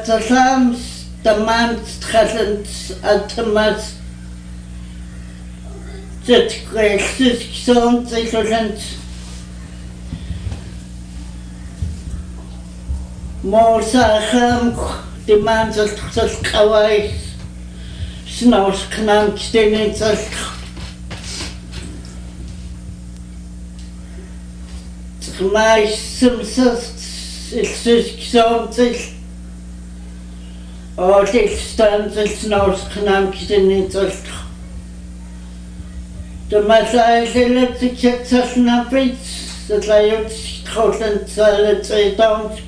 Salams, der Mann, Trellend, Altemas, das Größtes gesund, sich und Mosacham, die Mann, das Kawais, Snaus, Knam, Stenen, das meistens ist es gesund, sich und ich stand es Snaus, Knam, Stenen, das der Masai lebt sich jetzt auf einer Blitz, das jetzt draußen alle 2000.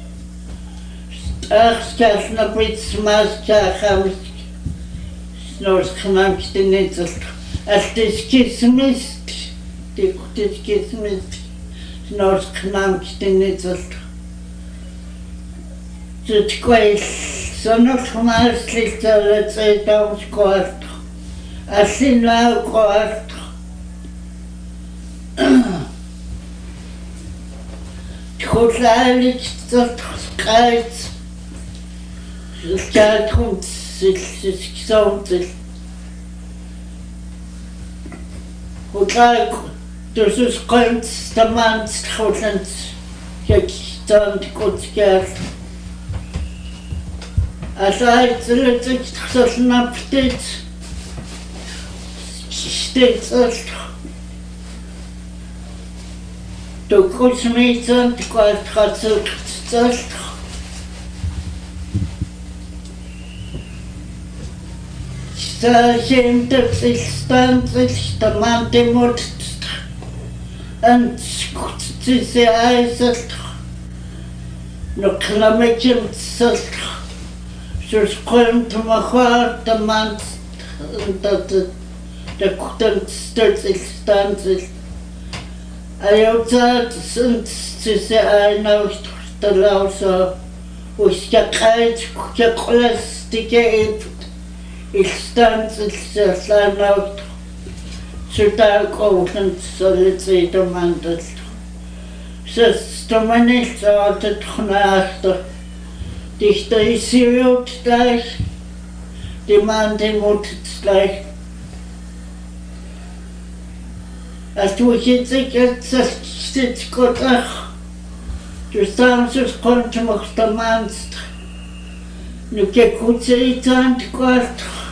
Ach, das na Blitz, Maska, haben Snaus, Knam, Stenen, das das Kismist, das Kismist. Snaus, Knam, Stenen, das Quäsch, so noch mal schlicht alle 2000 Quart. Assim lá o quarto. Schuldig, das Kreuz. Das Geld kommt, es ist gesund. Und gleich, das ist ganz der Mann, schuldig, jetzt dann gut Geld. Also, jetzt ist es so schnapp steht. Steht es. Du kommst mit und du kannst zurück. Ich hinter sich stand sich der Mann die Mutter und sie sehr heißest. Noch Klammerchen zurück. So kommt man der Mann und der Kunden stellt sich stand sich. Ayotza sind sie sehr ein aus der Lauser, wo ich ja kalt, ja alles die geübt. Ich stand sich sehr klein aus, zu da großen soll sie der Mann das. Das ist doch mal nicht so, der Knaster. Dich da ist sie wird gleich, die Mann, die Mutter gleich. Als du jetzt das steht Gott ach, du sagst, es konnte mich der Mannst. Nu geht gut Zeit an die Gott.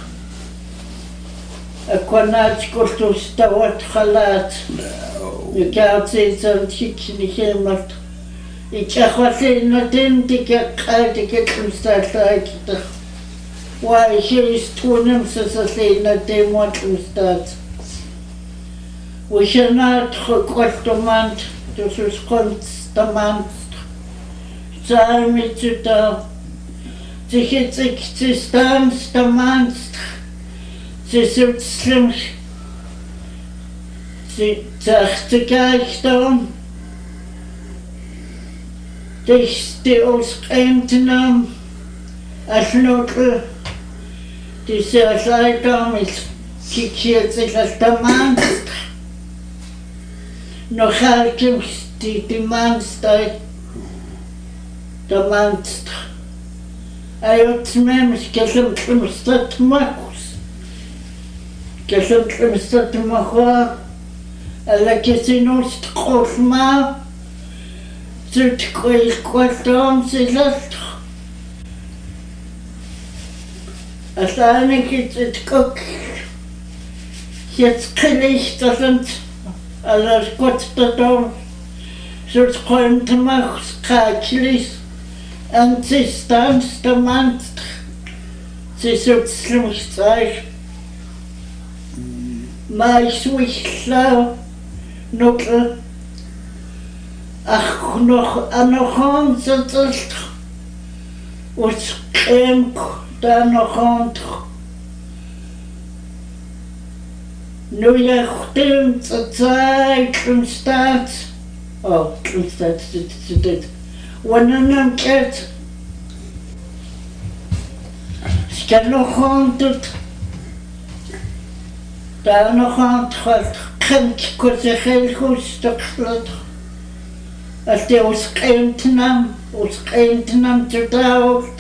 Kann als Gott aus der Ort verlaat. Nu geht Zeit an die nicht immer. Ich sag, was in der Dämtige kalte Getrunstag. Weil ich es tun, es ist in der Dämmertungstat. Wo ich Gottomand, das ist Konstament, sei mit zu da, sich jetzt Existenz der Manst, sie sitzt sie sagt sie gleich da, die ausgehend nahm, als Nottel, die sehr seltsam ist, kikiert sich als der Manst. Noch halt die Mannstei, der Mannst. Jetzt nehm ich gesundheit Machus. Gesundheit Machus, alle Gesinus Großma, Südkoil Quatton, sie lässt. Als eine geht es guck, jetzt krieg ich das und alles Gott da, so kommt mach's kaklis, und sie stanzt der Mann, sie sitzt mich zeig. Mais wichlau, nuckel, ach noch an sitzt, und kämp da noch an. Nu ja stimmt zur Zeit, Staat. Oh, Staat, das. Und dann geht. Ich kann noch hundert. Da noch hundert. Kennt kurz ein Helgus, der Schloss. Als die aus Kentnam zu Tau.